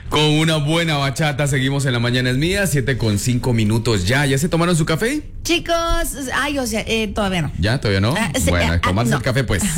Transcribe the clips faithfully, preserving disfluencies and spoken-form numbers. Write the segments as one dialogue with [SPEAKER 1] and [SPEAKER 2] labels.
[SPEAKER 1] Con una buena bachata seguimos en La Mañana es Mía, siete con cinco minutos ya. ¿Ya se tomaron su café?
[SPEAKER 2] Chicos, ay, o sea, eh, todavía no.
[SPEAKER 1] ¿Ya? ¿Todavía no?
[SPEAKER 2] Ah, sí,
[SPEAKER 1] bueno,
[SPEAKER 2] ah,
[SPEAKER 1] tomarse
[SPEAKER 2] no.
[SPEAKER 1] el café pues.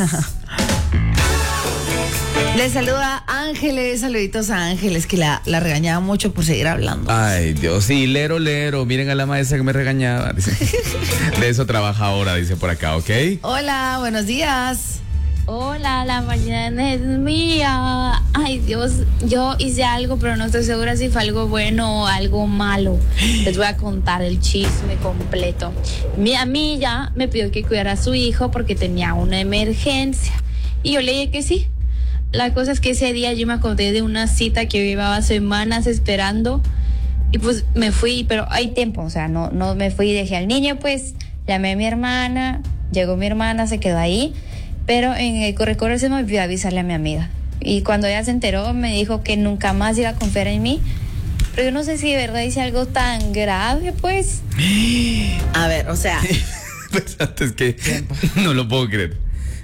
[SPEAKER 2] Les saluda Ángeles, saluditos a Ángeles, que la, la regañaba mucho por seguir hablando.
[SPEAKER 1] Ay, Dios, sí, lero, lero. Miren a la maestra que me regañaba. Dice. De eso trabaja ahora, dice por acá, ¿ok?
[SPEAKER 2] Hola, buenos días.
[SPEAKER 3] Hola, la mañana es mía. Ay, Dios, yo hice algo, pero no estoy segura si fue algo bueno o algo malo. Les voy a contar el chisme completo. Mi amiga me pidió que cuidara a su hijo porque tenía una emergencia. Y yo le dije que sí. La cosa es que ese día yo me acordé de una cita que yo llevaba semanas esperando. Y pues me fui, pero hay tiempo, o sea, no, no me fui y dejé al niño, pues llamé a mi hermana, llegó mi hermana, se quedó ahí. Pero en el corre-corre se me olvidó avisarle a mi amiga. Y cuando ella se enteró, me dijo que nunca más iba a confiar en mí. Pero yo no sé si de verdad hice algo tan grave, pues.
[SPEAKER 2] A ver, o sea.
[SPEAKER 1] Pues antes que no lo puedo creer.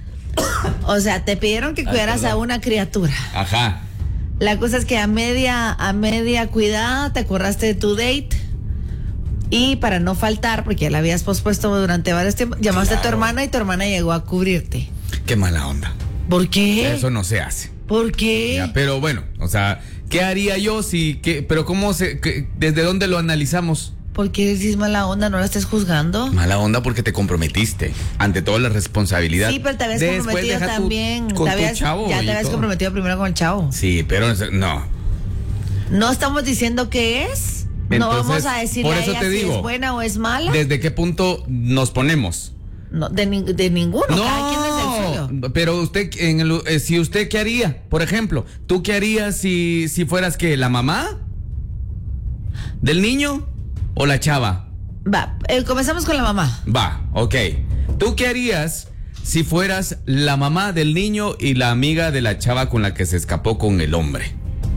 [SPEAKER 2] O sea, te pidieron que cuidaras
[SPEAKER 1] Ay,
[SPEAKER 2] a una criatura.
[SPEAKER 1] Ajá.
[SPEAKER 2] La cosa es que a media, a media cuidada te acordaste de tu date. Y para no faltar, porque ya la habías pospuesto durante varios tiempos, llamaste
[SPEAKER 1] Claro.
[SPEAKER 2] a tu hermana y tu hermana llegó a cubrirte.
[SPEAKER 1] Qué mala onda.
[SPEAKER 2] ¿Por qué?
[SPEAKER 1] Eso no se hace.
[SPEAKER 2] ¿Por qué?
[SPEAKER 1] Ya, pero bueno, o sea, ¿qué haría yo si, qué, pero cómo se, qué, desde dónde lo analizamos?
[SPEAKER 2] ¿Por qué decís mala onda? ¿No la estés juzgando?
[SPEAKER 1] Mala onda porque te comprometiste, ante todo la responsabilidad.
[SPEAKER 2] Sí, pero te habías
[SPEAKER 1] Después
[SPEAKER 2] comprometido
[SPEAKER 1] deja tu-
[SPEAKER 2] también.
[SPEAKER 1] con
[SPEAKER 2] te
[SPEAKER 1] tu
[SPEAKER 2] habías,
[SPEAKER 1] chavo
[SPEAKER 2] ya
[SPEAKER 1] y
[SPEAKER 2] te habías
[SPEAKER 1] todo.
[SPEAKER 2] comprometido primero con el chavo.
[SPEAKER 1] Sí, pero no.
[SPEAKER 2] No estamos diciendo qué es. No
[SPEAKER 1] Entonces,
[SPEAKER 2] vamos a decirle
[SPEAKER 1] por
[SPEAKER 2] a
[SPEAKER 1] eso
[SPEAKER 2] ella
[SPEAKER 1] te
[SPEAKER 2] si
[SPEAKER 1] digo,
[SPEAKER 2] es buena o es mala.
[SPEAKER 1] ¿Desde qué punto nos ponemos?
[SPEAKER 2] No, de, nin- de ninguno. Cada quien es el suyo.
[SPEAKER 1] Pero usted, en el, eh, si usted, ¿qué haría? Por ejemplo, ¿tú qué harías si, si fueras que la mamá del niño o la chava?
[SPEAKER 2] Va, eh, comenzamos con la mamá.
[SPEAKER 1] Va, ok. ¿Tú qué harías si fueras la mamá del niño y la amiga de la chava con la que se escapó con el hombre?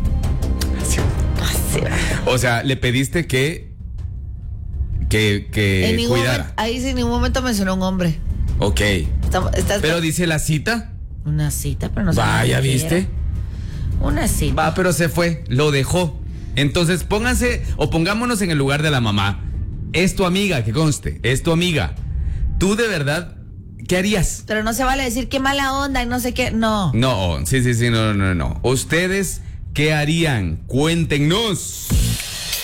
[SPEAKER 1] O sea, le pediste que que, que
[SPEAKER 2] En ningún
[SPEAKER 1] cuidara.
[SPEAKER 2] momento, ahí sin ningún momento mencionó un hombre.
[SPEAKER 1] Ok.
[SPEAKER 2] Estamos- estás-
[SPEAKER 1] Pero dice la cita.
[SPEAKER 2] Una cita, pero no sé.
[SPEAKER 1] Vaya,
[SPEAKER 2] lo que
[SPEAKER 1] ¿viste?
[SPEAKER 2] quiera. Una cita.
[SPEAKER 1] Va, pero se fue, lo dejó. Entonces pónganse o pongámonos en el lugar de la mamá. Es tu amiga, que conste, es tu amiga. Tú de verdad, ¿qué harías?
[SPEAKER 2] Pero no se vale decir qué mala onda y no sé qué. No.
[SPEAKER 1] No, sí, sí, sí, no, no, no. ¿Ustedes qué harían? Cuéntenos.